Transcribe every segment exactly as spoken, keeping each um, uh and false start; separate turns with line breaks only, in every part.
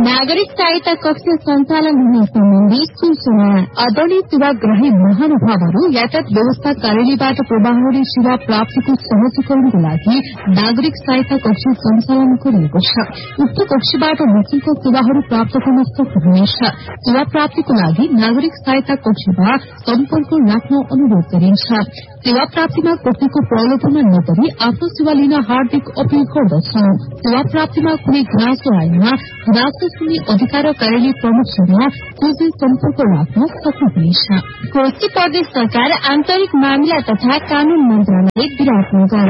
नागरिक सहायता कक्ष सञ्चालन हुने सम्बन्धी सूचना। आदरणीय सेवाग्राही महानुभावहरू यातायात व्यवस्था कार्यालयबाट प्रवाहरी सेवा प्राप्तिको सहजीकरणको लागि नागरिक सहायता कक्ष सञ्चालन गरिएको छ। उक्त कक्षबाट निशुल्क सेवाहरू प्राप्त गर्न सक्नुहुनेछ। सेवा प्राप्तिको लागि नागरिक सहायता कक्षमा सम्पर्क राख्न अनुरोध गरिन्छ। सेवा प्राप्तिमा कसैको प्रलोभनमा नपरी आफ्नो सेवा लिन हार्दिक अपील गर्दछौ। सेवा प्राप्तिमा कुनै गुनासो आएमा गुनासो सुन्ने अधिकार कार्यालय प्रमुखसँग सोझै सम्पर्क राख्न सक्नुहुनेछ। कोशी प्रदेश सरकार आन्तरिक मामिला तथा कानून मन्त्रालय विराटनगर।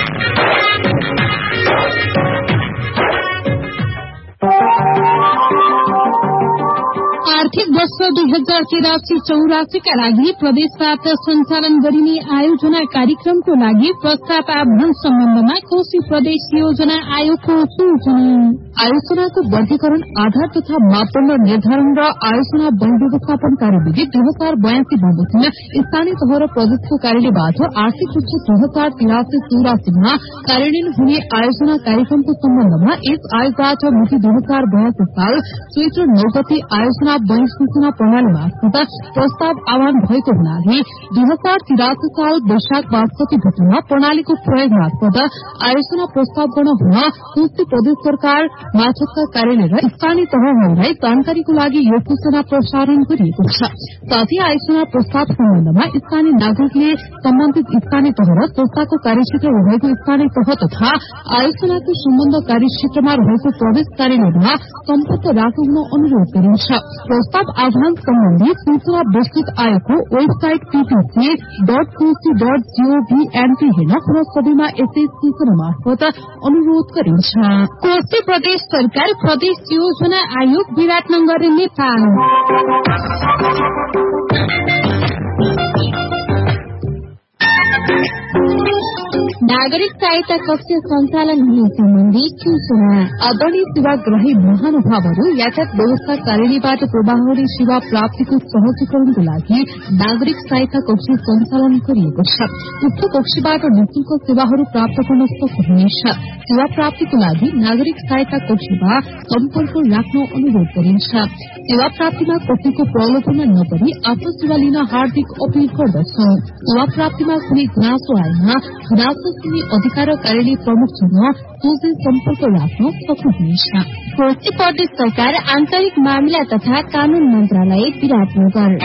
आर्थिक वर्ष दुई हजार तिरासी चौरासीका लागि प्रदेशबाट सञ्चालन गरिने आयोजना कार्यक्रमको लागि प्रस्ताव आह्वान सम्बन्धमा कोशी प्रदेश योजना आयोगको सूचना। आयोजनाको वर्गीकरण आधार तथा मापदण्ड निर्धारण र आयोजना वन व्यवस्थापन कार्यविधि दुई हजार बयासी बमोजिम स्थानीय तह र प्रदेशको कार्यालयबाट आर्थिक वर्ष दुई हजार तिरासी चौरासीमा कार्यान्वयन हुने आयोजना कार्यक्रमको सम्बन्धमा यस आयोगबाट मिति दुई हजार बयासी साल चैत्र नौ गते आयोजना वन सूचना प्रणाली मार्फत प्रस्ताव आह्वान भएको हुनाले दुई हजार तिरासी साल वैशाख बासठी भित्रमा प्रणालीको प्रयोग मार्फत आयोजना प्रस्ताव गर्न हुन कोशी प्रदेश सरकार मार्फतका कार्यालय र स्थानीय तहहरूलाई जानकारीको लागि यो सूचना प्रसारण गरिएको छ। साथै आयोजना प्रस्ताव सम्बन्धमा स्थानीय नागरिकले सम्बन्धित स्थानीय तह र संस्थाको कार्यक्षेत्र रहेको स्थानीय तह तथा आयोजनाको सम्बन्ध कार्यक्षेत्रमा रहेको प्रदेश कार्यालयमा सम्पर्क राख्न अनुरोध गरिन्छ। प्रस्ताव आह्वान सम्बन्धी सूचना विस्तृत आयोगको website PPC dot Koshi dot gov NP हेर्न पुनः सबैमा यसै सूचना मार्फत अनुरोध गरिन्छ। कोशी प्रदेश सरकार प्रदेश योजना आयोग विराटनगर नेपाल। नागरिक सहायता कक्ष सञ्चालन हुने सम्बन्धी सूचना। आदरणीय सेवाग्राही महानुभावहरू यातायात व्यवस्था कार्यालयबाट प्रवाहरी सेवा प्राप्तिको सहजीकरणको लागि नागरिक सहायता कक्ष सञ्चालन गरिएको छ। उक्त कक्षबाट निशुल्क सेवाहरू प्राप्त गर्न सक्नुहुनेछ। सेवा प्राप्तिको लागि नागरिक सहायता कक्षमा सम्पर्क राख्न अनुरोध गरिन्छ। सेवा प्राप्तिमा कसैको प्रलोभनमा नपरी आफ्नो सेवा लिन हार्दिक अपील गर्दछौ। सेवा प्राप्तिमा कुनै गुनासो आएमा गुनासो सुन्ने अधिकार कार्यालय प्रमुखसँग सोझै सम्पर्क राख्न सक्नुहुनेछ। कोशी प्रदेश सरकार आन्तरिक मामिला तथा कानून मन्त्रालय विराटनगर।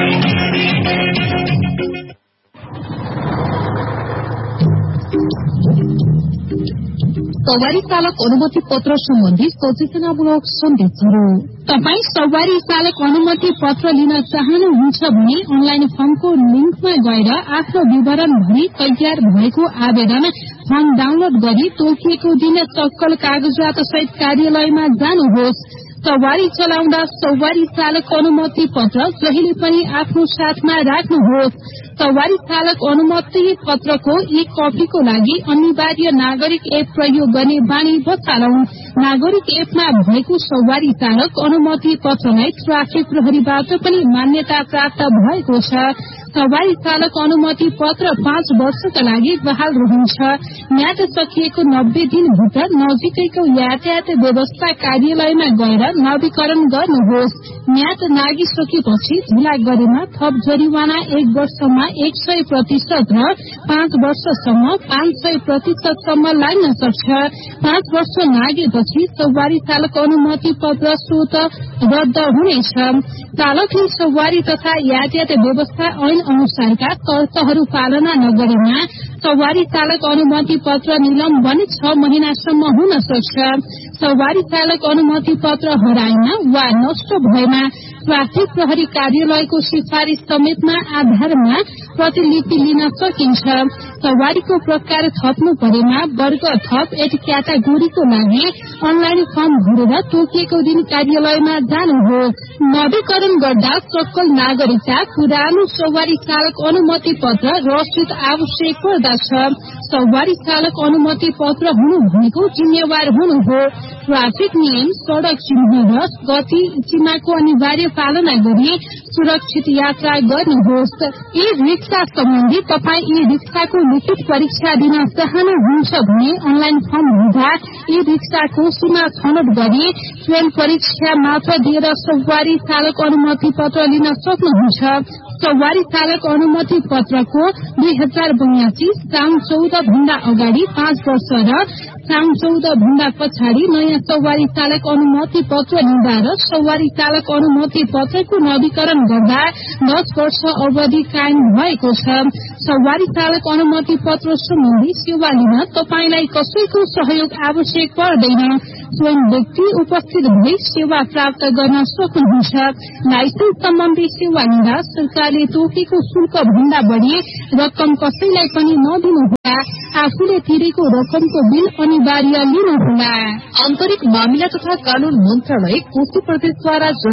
सवारी चालक अनुमति पत्र सम्बन्धी सचेतनामूलक सन्देशहरू। तपाई सवारी चालक अनुमति पत्र लिन चाहनुहुन्छ भने अनलाइन फर्मको लिंकमा गएर आफ्नो विवरण भरी तयार भएको आवेदन फर्म डाउनलोड गरी तोकिएको दिन सक्कल कागजात सहित कार्यालयमा जानुहोस्। सवारी चलाउँदा सवारी चालक अनुमति पत्र जहिले पनि आफ्नो साथमा राख्नुहोस्। सवारी चालक अनुमति पत्रको एक कपीको लागि अनिवार्य नागरिक एप प्रयोग गर्ने बानी बचालौं। नागरिक एपमा भएको सवारी चालक अनुमति पत्रलाई ट्राफिक प्रहरीबाट पनि मान्यता प्राप्त भएको छ। सवारी चालक अनुमति पत्र पाँच वर्षका लागि बहाल रहन्छ। म्याद सकिएको नब्बे दिनभित्र नजिकैको यातायात व्यवस्था कार्यालयमा गएर नवीकरण गर्नुहोस्। म्याद नागिसकेपछि झुला गरेमा थप जरिवाना एक वर्षमा एक सय प्रतिशत र पाँच वर्षसम्म पाँच सय प्रतिशतसम्म लाग्न सक्छ। पाँच वर्ष नागेपछि सवारी चालक अनुमति पत्र स्वत रद्द हुनेछ। चालकले सवारी तथा यातायात व्यवस्था ऐन अनुसारका शर्तहरू पालना नगरेमा सवारी चालक अनुमति पत्र निलम्बन छ महिनासम्म हुन सक्छ। सवारी चालक अनुमति पत्र हराएमा वा नष्ट भएमा ट्राफिक प्रहरी कार्यालयको सिफारिश समेतमा आधारमा प्रतिलिपि लिन सकिन्छ। सवारीको प्रकार थप्नु परेमा वर्ग थप एट क्याटेगोरीको लागि अनलाइन फर्म भरेर तोकिएको दिन कार्यालयमा जानुहोस्। नवीकरण गर्दा सक्कल नागरिकता पुरानो सवारी चालक अनुमति पत्र रसिद आवश्यक पर्दछ। सवारी चालक अनुमति पत्र हुनु भनेको जिम्मेवार हुनु हो। ट्राफिक नियम, सड़क चिन्ह र गति सीमाको अनिवार्य पालना गरी सुरक्षित यात्रा गर्नुहोस्। ई रिक्सा सम्बन्धी तपाईँ ई रिक्साको लिखित परीक्षा दिन चाहनुहुन्छ भने अनलाइन फर्म भर्दा ई रिक्साको सीमा छनौट गरी स्वयं परीक्षा मात्र दिएर सवारी चालक अनुमति पत्र लिन सक्नुहुन्छ। सवारी चालक अनुमति पत्रको दुई हजार बयासी साउन चौध भन्दा अगाडि पाँच वर्ष र साउन चौध भन्दा पछाडि नयाँ सवारी चालक अनुमति पत्र लिँदा र सवारी चालक अनुमति पत्रको नवीकरण गर्दा दस वर्ष अवधि कायम भएको छ। सवारी चालक अनुमति पत्र सम्बन्धी सेवा लिन तपाईंलाई कसैको सहयोग आवश्यक पर्दैन। स्वयं व्यक्ति उपस्थित भई सेवा प्राप्त गर्न सक्नुहुन्छ। लाइसेन्स सम्बन्धी सेवा लिँदा सरकारले तोकेको शुल्क भन्दा बढ़ी रकम कसैलाई पनि नदिनुहोला। आफूले तिरेको रकमको बिल अनिवार्य लिनुहोला।
आन्तरिक मामिला तथा कानून मन्त्रालय कोशी प्रदेशद्वारा